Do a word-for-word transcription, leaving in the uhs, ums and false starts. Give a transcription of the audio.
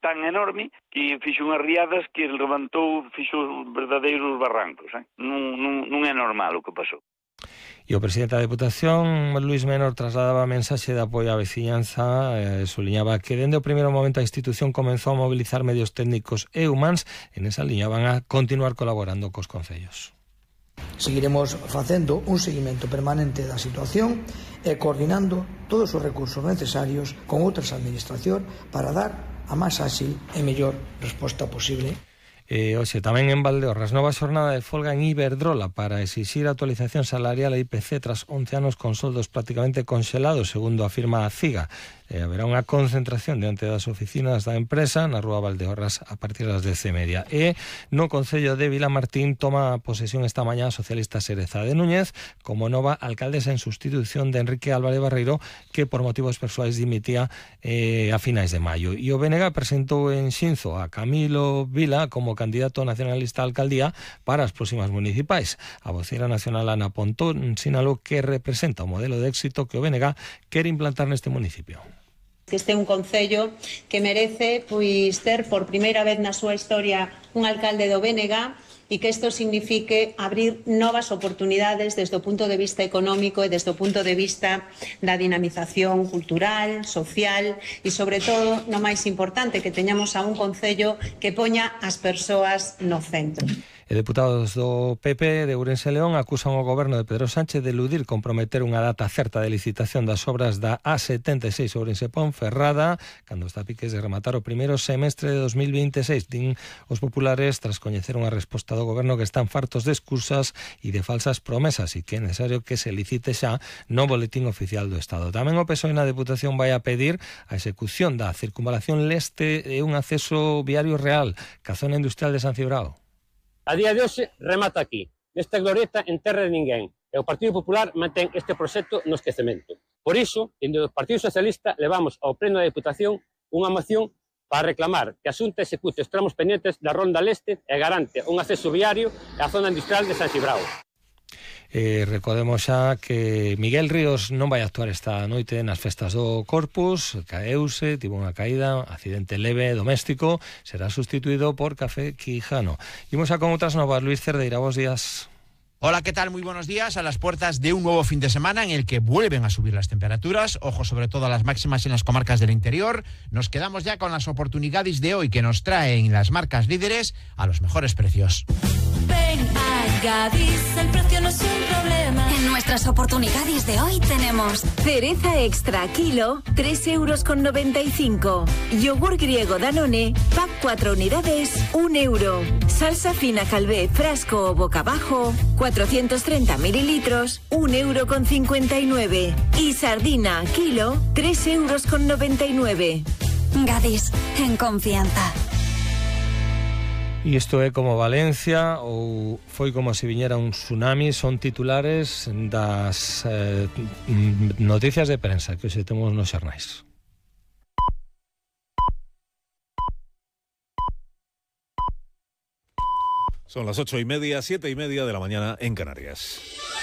tan enorme que fixo unhas riadas que levantou, fixo verdadeiros barrancos. Eh? Non, non, non é normal o que pasou. E o presidente da Deputación, Luís Menor, trasladaba a mensaxe de apoio á veciñanza e suliñaba que dende o primeiro momento a institución comenzou a mobilizar medios técnicos e humanos e nesa liña van a continuar colaborando cos concellos. Seguiremos facendo un seguimento permanente da situación e coordinando todos os recursos necesarios con outras administracións para dar a máis áxil e mellor resposta posible. E hoxe tamén en Valdeorras, nova xornada de folga en Iberdrola para exixir a actualización salarial a I P C tras once anos con soldos prácticamente conxelados, segundo afirma a CIGA. E haberá unha concentración diante das oficinas da empresa na rúa Valdeorras a partir das dez e media. E no Concello de Vilamartín toma posesión esta mañá a socialista Sereza de Núñez como nova alcaldesa en sustitución de Enrique Álvarez Barreiro, que por motivos persoais dimitía eh, a finais de maio. E o B N G presentou en Xinzo a Camilo Vila como candidato nacionalista á alcaldía para as próximas municipais. A voceira nacional Ana Pontón sinalou que representa o modelo de éxito que o B N G quere implantar neste municipio. Que este é un concello que merece pois ter por primeira vez na súa historia un alcalde do B N G e que isto signifique abrir novas oportunidades desde o punto de vista económico e desde o punto de vista da dinamización cultural, social e, sobre todo, no máis importante, que teñamos a un concello que poña as persoas no centro. E deputados do P P de Ourense e León acusan o goberno de Pedro Sánchez de eludir comprometer unha data certa de licitación das obras da A setenta e seis Ourense-Ponferrada cando está a piques de rematar o primeiro semestre de dos mil vinte e seis. Din os populares tras coñecer unha resposta do goberno que están fartos de excusas e de falsas promesas e que é necesario que se licite xa no boletín oficial do Estado. Tamén o P S O E na Deputación vai a pedir a execución da circunvalación leste e un acceso viario real ca zona industrial de San Cibrao. A día de hoxe remata aquí, nesta glorieta en terra de ninguén, e o Partido Popular mantén este proxecto no esquecemento. Por iso, dende o Partido Socialista, levamos ao Pleno da Deputación unha moción para reclamar que a Xunta execute os tramos pendientes da Ronda Leste e garante un acceso viario á zona industrial de San Cibrao. Eh, recordemos xa que Miguel Ríos non vai actuar esta noite nas festas do Corpus, caeuse, tivo unha caída, accidente leve doméstico, será sustituído por Café Quijano. Imos a con outras novas. Luis Cerdeira, bons días. Hola, ¿qué tal? Muy buenos días. A las puertas de un nuevo fin de semana en el que vuelven a subir las temperaturas. Ojo sobre todo a las máximas en las comarcas del interior. Nos quedamos ya con las oportunidades de hoy que nos traen las marcas líderes a los mejores precios. Ven a Gadis, el precio no es un problema. En nuestras oportunidades de hoy tenemos cereza extra kilo, tres euros con noventa y cinco. Yogur griego Danone, pack cuatro unidades, un euro. Salsa fina Calvé, frasco o boca abajo, cuatrocientos treinta mililitros, un euro con cincuenta y nueve. Y sardina kilo, tres euros con noventa y nueve. Gadis, en confianza. E isto é como Valencia ou foi como se viñera un tsunami, son titulares das eh, noticias de prensa que hoxe temos nos xornais. Son las ocho y media, siete y media de la mañana en Canarias.